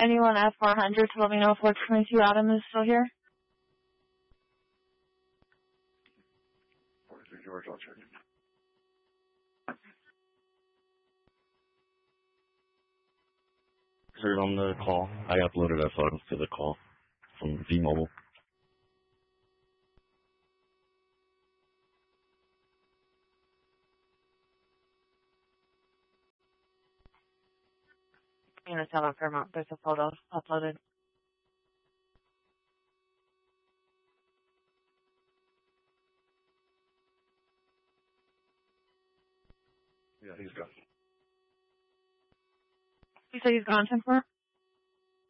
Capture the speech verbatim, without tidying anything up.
Anyone at four hundred to let me know if four twenty-two Adam is still here? forty-three George, I'll check it. Heard on the call. I uploaded our photos to the call from V-Mobile. I'm going to tell Fairmount there's a photo uploaded. Yeah, he's gone. You say he's gone, ten four?